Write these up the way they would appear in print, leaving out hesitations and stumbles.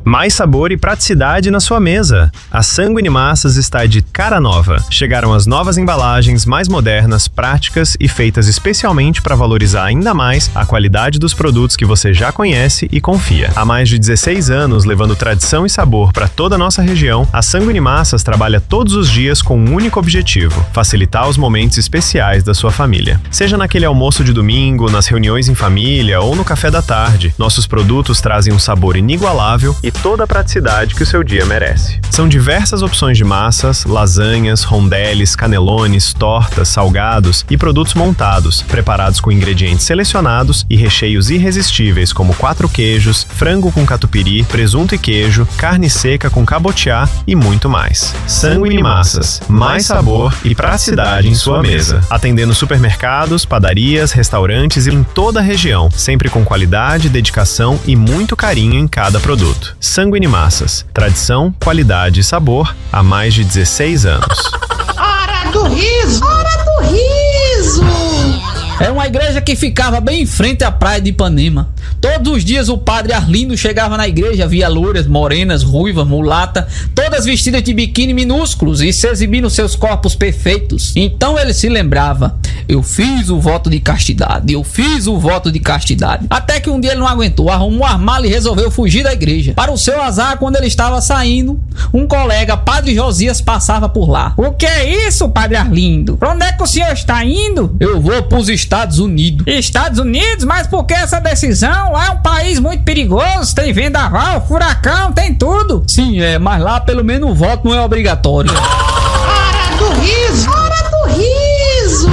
Mais sabor e praticidade na sua mesa. A Sanguine Massas está de cara nova. Chegaram as novas embalagens mais modernas, práticas e feitas especialmente para valorizar ainda mais a qualidade dos produtos que você já conhece e confia. Há mais de 16 anos, levando tradição e sabor para toda a nossa região, a Sanguine Massas trabalha todos os dias com um único objetivo: facilitar os momentos especiais da sua família. Seja naquele almoço de domingo, nas reuniões em família ou no café da tarde, nossos produtos trazem um sabor inigualável e toda a praticidade que o seu dia merece. São diversas opções de massas, lasanhas, rondeles, canelones, tortas, salgados e produtos montados, preparados com ingredientes selecionados e recheios irresistíveis como 4 queijos, frango com catupiry, presunto e queijo, carne seca com cabotiá e muito mais. Sanguine Massas, mais sabor e praticidade em sua mesa. Atendendo supermercados, padarias, restaurantes e em toda a região, sempre com qualidade, dedicação e muito carinho em cada produto. Sanguine Massas, tradição, qualidade e sabor há mais de 16 anos. Hora do riso! Hora do riso! É uma igreja que ficava bem em frente à praia de Ipanema. Todos os dias o padre Arlindo chegava na igreja, via louras, morenas, ruivas, mulata, todas vestidas de biquíni minúsculos e se exibindo seus corpos perfeitos. Então ele se lembrava: eu fiz o voto de castidade, eu fiz o voto de castidade. Até que um dia ele não aguentou, arrumou um armário e resolveu fugir da igreja. Para o seu azar, quando ele estava saindo, um colega, padre Josias, passava por lá. O que é isso, padre Arlindo? Pra onde é que o senhor está indo? Eu vou pros Estados Unidos. Estados Unidos? Mas por que essa decisão? Lá é um país muito perigoso, tem vendaval, furacão, tem tudo. Sim, mas lá pelo menos o voto não é obrigatório. Hora do riso! Hora do riso!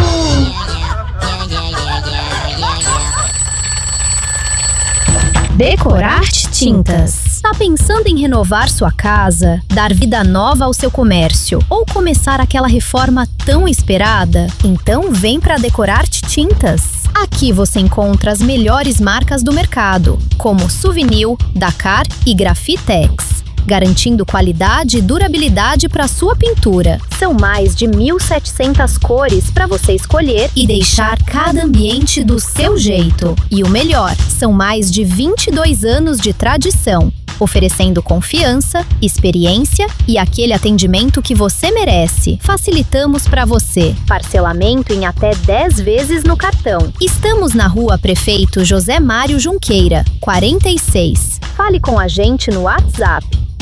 Decorarte Tintas. Tá pensando em renovar sua casa, dar vida nova ao seu comércio ou começar aquela reforma tão esperada? Então vem para Decorarte Tintas. Aqui você encontra as melhores marcas do mercado, como Suvinil, Dakar e Grafitex, garantindo qualidade e durabilidade para sua pintura. São mais de 1.700 cores para você escolher e deixar cada ambiente do seu jeito. E o melhor, são mais de 22 anos de tradição, oferecendo confiança, experiência e aquele atendimento que você merece. Facilitamos para você. Parcelamento em até 10 vezes no cartão. Estamos na Rua Prefeito José Mário Junqueira, 46. Fale com a gente no WhatsApp